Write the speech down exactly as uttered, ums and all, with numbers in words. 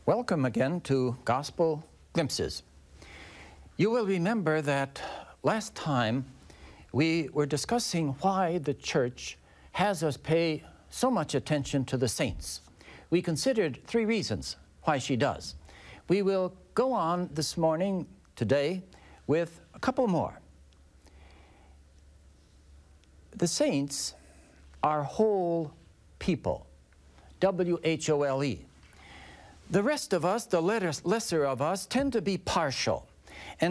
Welcome again to Gospel Glimpses. You will remember that last time we were discussing why the church has us pay so much attention to the saints. We considered three reasons why she does. We will go on this morning, today, with a couple more. The saints are whole people, W H O L E. The rest of us, the lesser of us, tend to be partial. And